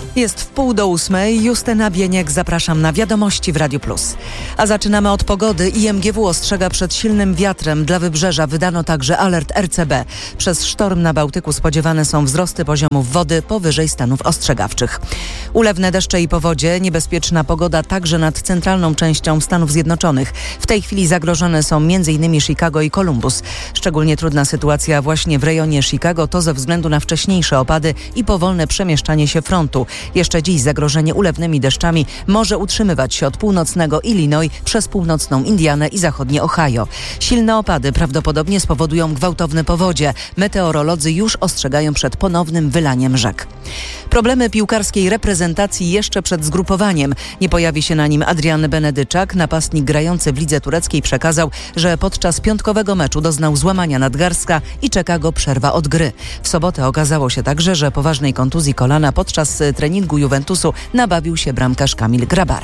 Jest 7:30. Justyna Bieniek, zapraszam na Wiadomości w Radiu Plus. A zaczynamy od pogody. IMGW ostrzega przed silnym wiatrem. Dla wybrzeża wydano także alert RCB. Przez sztorm na Bałtyku spodziewane są wzrosty poziomów wody powyżej stanów ostrzegawczych. Ulewne deszcze i powodzie, niebezpieczna pogoda także nad centralną częścią Stanów Zjednoczonych. W tej chwili zagrożone są m.in. Chicago i Columbus. Szczególnie trudna sytuacja właśnie w rejonie Chicago to ze względu na wcześniejsze opady i powolne przemieszczanie się frontu. Jeszcze dziś zagrożenie ulewnymi deszczami może utrzymywać się od północnego Illinois przez północną Indianę i zachodnie Ohio. Silne opady prawdopodobnie spowodują gwałtowne powodzie. Meteorolodzy już ostrzegają przed ponownym wylaniem rzek. Problemy piłkarskiej reprezentacji jeszcze przed zgrupowaniem. Nie pojawi się na nim Adrian Benedyczak. Napastnik grający w lidze tureckiej przekazał, że podczas piątkowego meczu doznał złamania nadgarstka i czeka go przerwa od gry. W sobotę okazało się także, że poważnej kontuzji kolana podczas treningu Juventusu nabawił się bramkarz Kamil Grabara.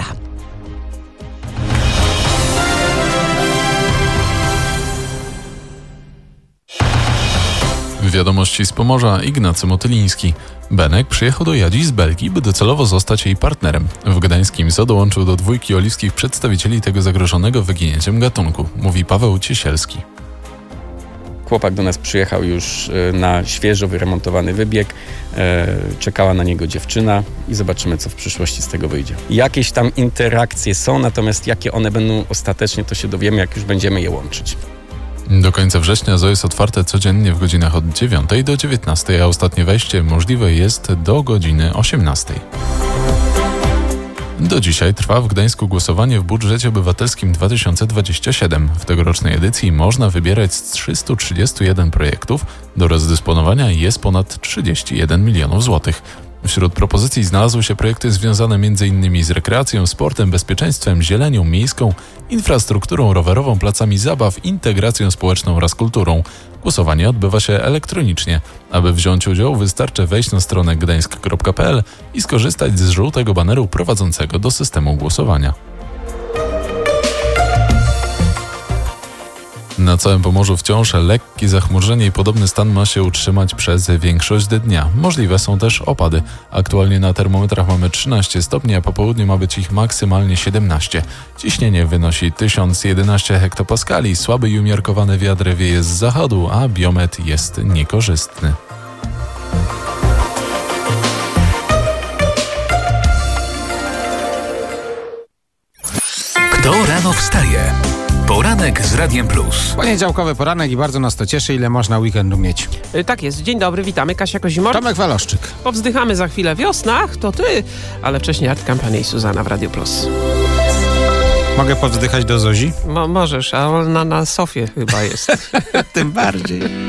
Wiadomości z Pomorza, Ignacy Motyliński. Benek przyjechał do Jadzi z Belgii, by docelowo zostać jej partnerem. W gdańskim zoo dołączył do dwójki oliwskich przedstawicieli tego zagrożonego wyginięciem gatunku, mówi Paweł Ciesielski. Chłopak do nas przyjechał już na świeżo wyremontowany wybieg. Czekała na niego dziewczyna i zobaczymy, co w przyszłości z tego wyjdzie. Jakieś tam interakcje są, natomiast jakie one będą ostatecznie, to się dowiemy, jak już będziemy je łączyć. Do końca września zoo jest otwarte codziennie w godzinach od 9 do 19, a ostatnie wejście możliwe jest do godziny 18. Do dzisiaj trwa w Gdańsku głosowanie w budżecie obywatelskim 2027. W tegorocznej edycji można wybierać z 331 projektów. Do rozdysponowania jest ponad 31 milionów złotych. Wśród propozycji znalazły się projekty związane m.in. z rekreacją, sportem, bezpieczeństwem, zielenią miejską, infrastrukturą rowerową, placami zabaw, integracją społeczną oraz kulturą. Głosowanie odbywa się elektronicznie. Aby wziąć udział, wystarczy wejść na stronę gdańsk.pl i skorzystać z żółtego baneru prowadzącego do systemu głosowania. Na całym Pomorzu wciąż lekkie zachmurzenie i podobny stan ma się utrzymać przez większość dnia. Możliwe są też opady. Aktualnie na termometrach mamy 13 stopni, a po południu ma być ich maksymalnie 17. Ciśnienie wynosi 1011 hektopaskali, słaby i umiarkowany wiatr wieje z zachodu, a biometr jest niekorzystny. Kto rano wstaje? Poranek z Radiem Plus. Poniedziałkowy poranek i bardzo nas to cieszy, ile można weekendu mieć. Tak jest. Dzień dobry, witamy. Kasia Kozimor. Tomek Waloszczyk. Powzdychamy za chwilę. Wiosna, to ty. Ale wcześniej Art Kampania i Suzana w Radio Plus. Mogę powzdychać do Zozi? Możesz, a ona na sofie chyba jest. Tym bardziej.